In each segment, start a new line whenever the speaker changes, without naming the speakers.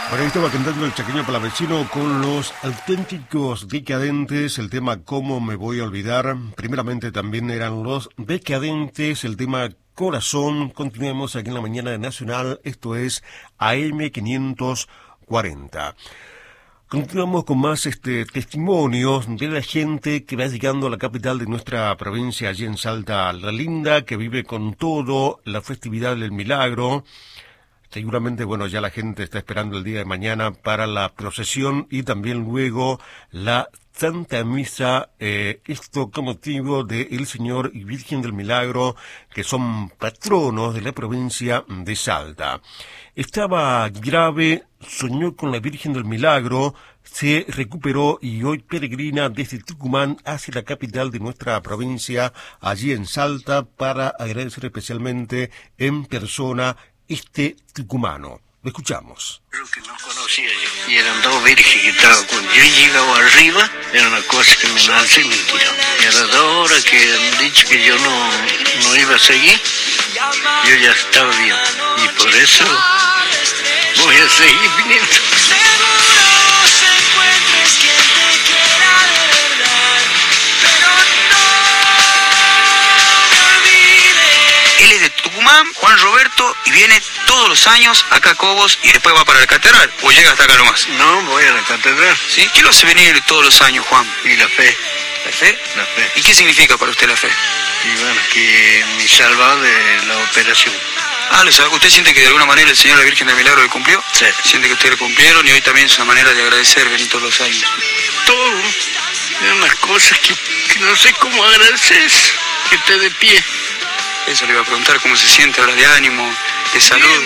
Bueno, ahí estaba cantando el Chaqueño Palavecino con los Auténticos Decadentes, el tema ¿Cómo me voy a olvidar? Primeramente también eran los Decadentes, el tema Corazón. Continuemos aquí en la mañana de Nacional, esto es AM 540. Continuamos con más testimonios de la gente que va llegando a la capital de nuestra provincia, allí en Salta la Linda, que vive con todo la festividad del Milagro. Seguramente, bueno, ya la gente está esperando el día de mañana para la procesión y también luego la Santa Misa, esto con motivo de el Señor y Virgen del Milagro, que son patronos de la provincia de Salta. Estaba grave, soñó con la Virgen del Milagro, se recuperó y hoy peregrina desde Tucumán hacia la capital de nuestra provincia, allí en Salta, para agradecer especialmente en persona tucumano. Lo escuchamos.
Creo que no conocía yo. Y eran dos vírgenes que estaban cuando yo llegaba arriba, era una cosa que me lancé y me tiró. Y a las 2 horas que han dicho que yo no iba a seguir, yo ya estaba bien. Y por eso voy a seguir viniendo.
Él es de Tucumán, Juan Roberto, y viene todos los años acá a Cobos y después va para la catedral, o llega hasta acá nomás.
No, voy a la catedral.
¿Sí? ¿Qué lo hace venir todos los años, Juan?
Y la fe.
¿La fe?
La fe.
¿Y qué significa para usted la fe?
Y bueno, que me salva de la operación.
¿Usted siente que de alguna manera el Señor y la Virgen del Milagro le cumplió?
Sí.
¿Siente que ustedes le cumplieron y hoy también es una manera de agradecer venir todos los años?
Todo. Hay unas cosas que no sé cómo agradecer, que esté de pie.
Eso le iba a preguntar, ¿cómo se siente ahora de ánimo, de salud?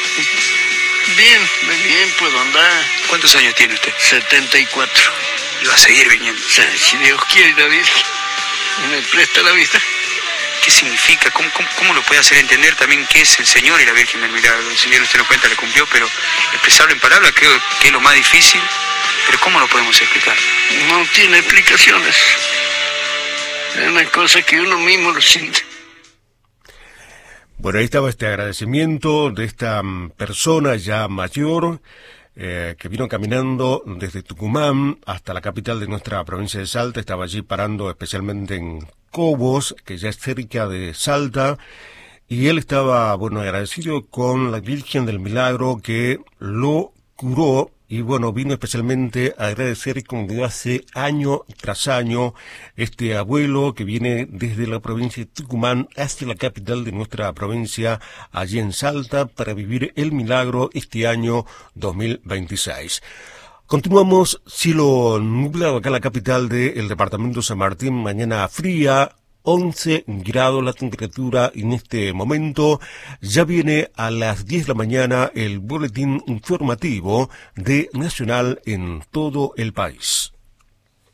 Bien, puedo andar.
¿Cuántos años tiene usted?
74.
Y va a seguir viniendo.
O sea, si Dios quiere la Virgen, me presta la vista.
¿Qué significa? ¿Cómo lo puede hacer entender también qué es el Señor y la Virgen del Milagro? El Señor, usted lo cuenta, le cumplió, pero expresarlo en palabras creo que es lo más difícil. Pero ¿cómo lo podemos explicar?
No tiene explicaciones. Es una cosa que uno mismo lo siente.
Bueno, ahí estaba este agradecimiento de esta persona ya mayor que vino caminando desde Tucumán hasta la capital de nuestra provincia de Salta. Estaba allí parando especialmente en Cobos, que ya es cerca de Salta, y él estaba, bueno, agradecido con la Virgen del Milagro que lo curó. Y bueno, vino especialmente a agradecer como que hace año tras año este abuelo que viene desde la provincia de Tucumán hacia la capital de nuestra provincia, allí en Salta, para vivir el milagro este año 2026. Continuamos, cielo nublado acá en la capital del departamento de San Martín, mañana fría, 11 grados la temperatura en este momento. Ya viene a las 10 de la mañana el boletín informativo de Nacional en todo el país.